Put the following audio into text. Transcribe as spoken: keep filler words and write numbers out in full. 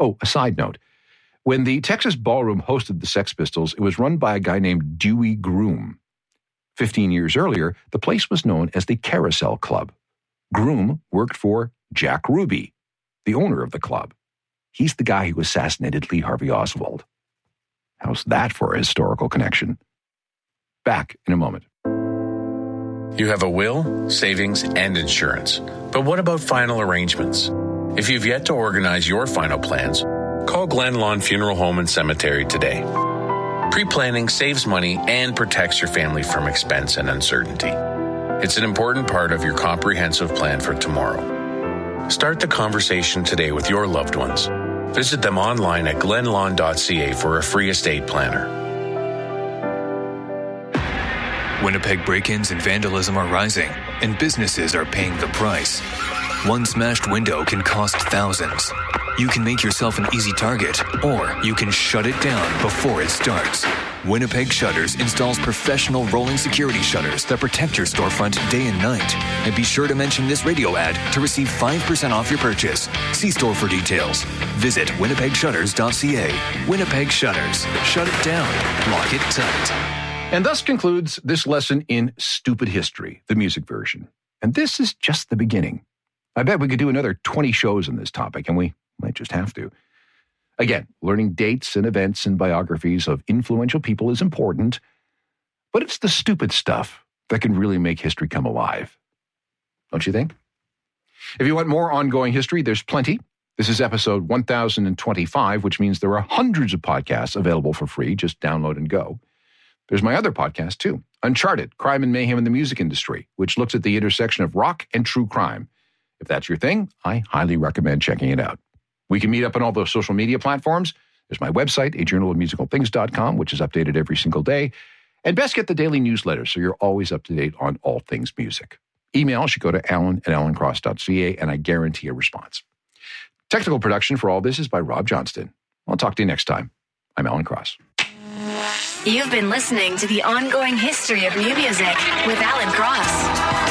Oh, a side note. When the Texas Ballroom hosted the Sex Pistols, it was run by a guy named Dewey Groom. Fifteen years earlier, the place was known as the Carousel Club. Groom worked for Jack Ruby, the owner of the club. He's the guy who assassinated Lee Harvey Oswald. How's that for a historical connection? Back in a moment. You have a will, savings, and insurance. But what about final arrangements? If you've yet to organize your final plans, call Glen Lawn Funeral Home and Cemetery today. Pre-planning saves money and protects your family from expense and uncertainty. It's an important part of your comprehensive plan for tomorrow. Start the conversation today with your loved ones. Visit them online at glen lawn dot c a for a free estate planner. Winnipeg break-ins and vandalism are rising, and businesses are paying the price. One smashed window can cost thousands. You can make yourself an easy target, or you can shut it down before it starts. Winnipeg Shutters installs professional rolling security shutters that protect your storefront day and night. And be sure to mention this radio ad to receive five percent off your purchase. See store for details. Visit winnipeg shutters dot c a. Winnipeg Shutters. Shut it down. Lock it tight. And thus concludes this lesson in Stupid History, the music version. And this is just the beginning. I bet we could do another twenty shows on this topic, and we might just have to. Again, learning dates and events and biographies of influential people is important, but it's the stupid stuff that can really make history come alive. Don't you think? If you want more ongoing history, there's plenty. This is episode one thousand twenty-five, which means there are hundreds of podcasts available for free. Just download and go. There's my other podcast, too, Uncharted, Crime and Mayhem in the Music Industry, which looks at the intersection of rock and true crime. If that's your thing, I highly recommend checking it out. We can meet up on all those social media platforms. There's my website, a journal of musical things dot com, which is updated every single day. And best get the daily newsletter so you're always up to date on all things music. Email should go to alan at alan cross dot c a, and I guarantee a response. Technical production for all this is by Rob Johnston. I'll talk to you next time. I'm Alan Cross. You've been listening to The Ongoing History of New Music with Alan Cross.